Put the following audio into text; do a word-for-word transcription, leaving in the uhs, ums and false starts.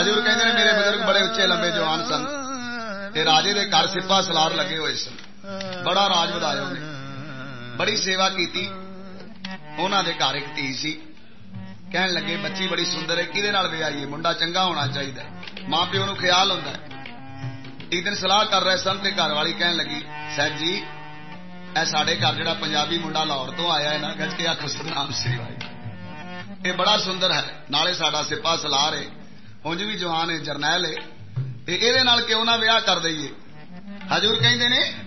हजूर कहते मेरे बुजुर्ग बड़े उच्चे लंबे जवान सन ते राजे दे घर सिपा सलार लगे हुए सन। बड़ा राज वधाया उन्हें, बड़ी सेवा की। उन्हां दे घर एक धी सी, कहन लगे बच्ची बड़ी सुंदर है, किहदे नाल विआहीए, मुंडा चंगा होना चाहिए। मां प्यो नूं ख्याल हुंदा है। एक दिन सलाह कर रहे सन ते घर वाली कहन लगी साहब जी ए साडे घर जिहड़ा पंजाबी मुंडा लाहौर तो आया है ना, गज के आखो सतनाम श्री वाहिगुरू, ये बड़ा सुंदर है, नाले साडा सिपा सलार है, उंज भी जवान है, जरनैल है, इहदे नाल क्यों ना विआह कर दईए। हजूर कहंदे ने